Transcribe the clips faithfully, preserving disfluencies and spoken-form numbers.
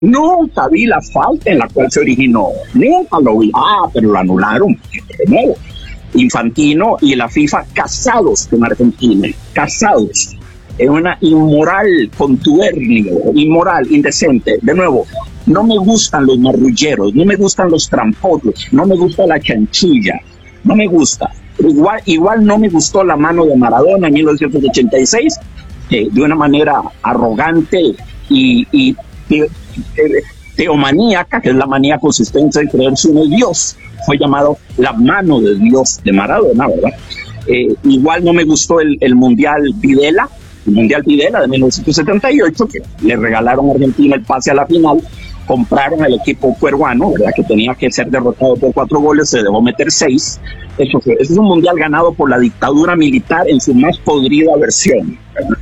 Nunca vi la falta en la cual se originó. Nunca lo vi. Ah, pero lo anularon. De nuevo. Infantino y la FIFA casados con Argentina. Casados. Es una inmoral contubernio, inmoral, indecente. De nuevo, no me gustan los marrulleros, no me gustan los tramposos, no me gusta la chanchulla, no me gusta. Igual, igual no me gustó la mano de Maradona en mil novecientos ochenta y seis, eh, de una manera arrogante y, y te, te, teomaníaca, que es la manía consistente de creerse uno es Dios. Fue llamado la mano de Dios de Maradona, ¿verdad? Eh, igual no me gustó el, el Mundial Videla, el Mundial Videla de mil novecientos setenta y ocho, que le regalaron a Argentina el pase a la final. Compraron el equipo peruano, ¿verdad?, que tenía que ser derrotado por cuatro goles, se dejó meter seis. Eso fue, ese es un mundial ganado por la dictadura militar en su más podrida versión, ¿verdad?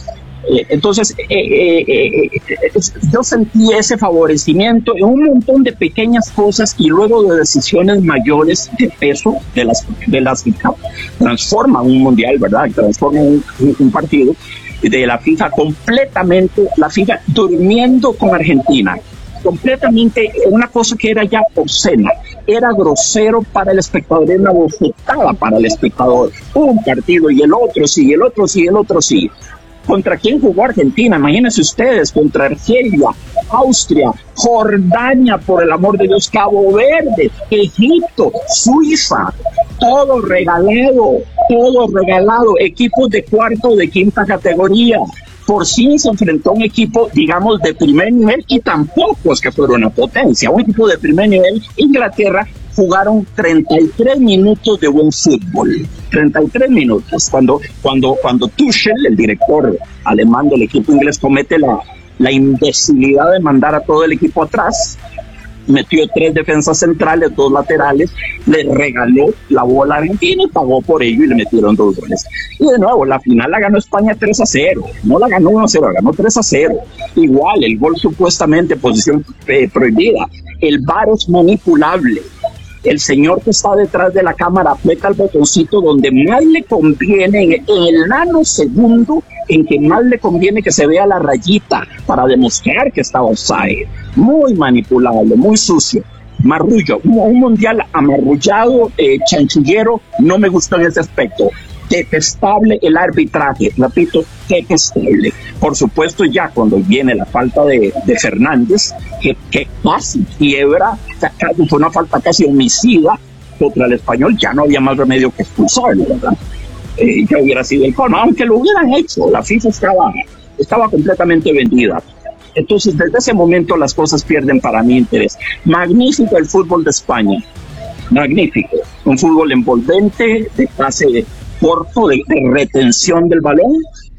Eh, entonces, eh, eh, eh, eh, yo sentí ese favorecimiento en un montón de pequeñas cosas y luego de decisiones mayores de peso de las de las que transforman un mundial, ¿verdad?, transforman un, un, un partido de la FIFA completamente, la FIFA durmiendo con Argentina. Completamente una cosa que era ya obscena, era grosero para el espectador, era una bofetada para el espectador. Un partido y el otro sí, el otro sí, el otro sí. ¿Contra quién jugó Argentina? Imagínense ustedes, contra Argelia, Austria, Jordania, por el amor de Dios, Cabo Verde, Egipto, Suiza, todo regalado, todo regalado, equipos de cuarto, de quinta categoría. Por sí se enfrentó a un equipo, digamos, de primer nivel, y tampoco es que fuera una potencia, un equipo de primer nivel. Inglaterra jugaron treinta y tres minutos de buen fútbol, treinta y tres minutos, cuando, cuando, cuando Tuchel, el director alemán del equipo inglés, comete la, la imbecilidad de mandar a todo el equipo atrás, metió tres defensas centrales, dos laterales, le regaló la bola a Argentina y pagó por ello y le metieron dos goles. Y de nuevo, la final la ganó España tres a cero, no la ganó uno a cero, la ganó tres a cero. Igual, el gol supuestamente posición eh, prohibida, el V A R es manipulable. El señor que está detrás de la cámara aprieta el botoncito donde más le conviene, en el nanosegundo en que más le conviene que se vea la rayita para demostrar que está offside. Muy manipulable, muy sucio, marrullo, un, un mundial amarrullado, eh, chanchullero, no me gustó en ese aspecto. Detestable el arbitraje, repito, detestable. Por supuesto, ya cuando viene la falta de, de Fernández, que, que casi quiebra, fue una falta casi homicida contra el Español, ya no había más remedio que expulsarlo, ¿verdad? Eh, ya hubiera sido el colmo, aunque lo hubieran hecho, la FIFA estaba, estaba completamente vendida. Entonces, desde ese momento las cosas pierden para mí interés. Magnífico el fútbol de España, magnífico, un fútbol envolvente, de pase corto, de, de retención del balón,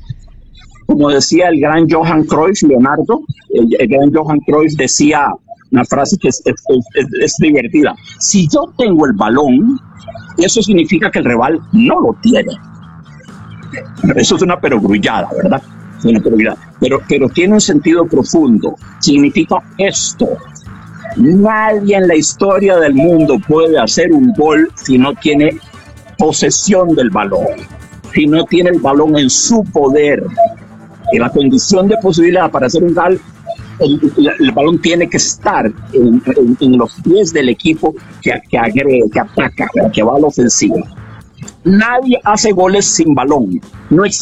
como decía el gran Johan Cruyff, Leonardo, el, el gran Johan Cruyff decía una frase que es, es, es, es divertida: si yo tengo el balón, eso significa que el rival no lo tiene. Eso es una perogrullada, ¿verdad? Es una perogrullada. Pero, pero tiene un sentido profundo. Significa esto: nadie en la historia del mundo puede hacer un gol si no tiene posesión del balón, si no tiene el balón en su poder. Y la condición de posibilidad para hacer un gol, el, el, el balón tiene que estar en, en, en los pies del equipo que, que agrede, que ataca, que va a la ofensiva. Nadie hace goles sin balón. No existe